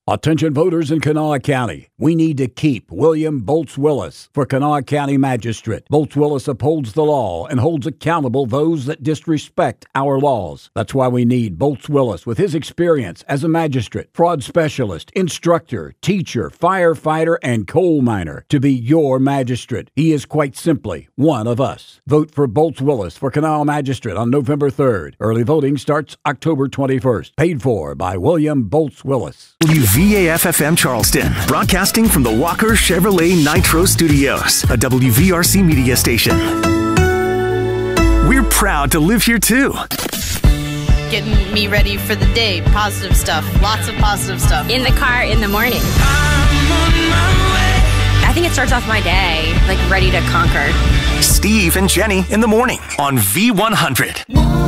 Attention voters in Kanawha County. We need to keep William Bolts Willis for Kanawha County Magistrate. Bolts Willis upholds the law and holds accountable those that disrespect our laws. That's why we need Bolts Willis with his experience as a magistrate, fraud specialist, instructor, teacher, firefighter, and coal miner to be your magistrate. He is quite simply one of us. Vote for Bolts Willis for Kanawha Magistrate on November 3rd. Early voting starts October 21st. Paid for by William Bolts Willis. WVAF-FM Charleston, broadcasting from the Walker Chevrolet Nitro Studios, a WVRC media station. We're proud to live here, too. Getting me ready for the day. Positive stuff. Lots of positive stuff. In the car in the morning. I think it starts off my day, like, ready to conquer. Steve and Jenny in the morning on V100.